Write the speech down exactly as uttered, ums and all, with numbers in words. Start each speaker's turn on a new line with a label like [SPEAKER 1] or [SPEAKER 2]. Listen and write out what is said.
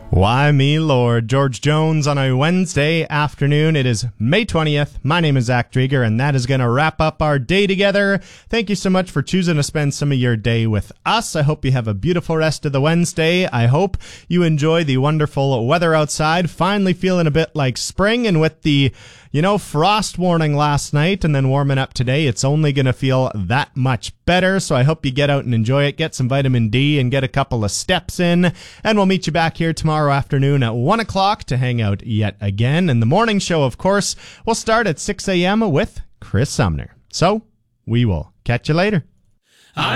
[SPEAKER 1] Why me, Lord. George Jones on a Wednesday afternoon. It is May twentieth. My name is Zach Drieger, and that is going to wrap up our day together. Thank you so much for choosing to spend some of your day with us. I hope you have a beautiful rest of the Wednesday. I hope you enjoy the wonderful weather outside. Finally feeling a bit like spring, and with the, you know, frost warning last night and then warming up today, it's only going to feel that much better. So I hope you get out and enjoy it, get some vitamin D, and get a couple of steps in. And we'll meet you back here tomorrow afternoon at one o'clock to hang out yet again. And the morning show, of course, will start at six a.m. with Chris Sumner. So we will catch you later.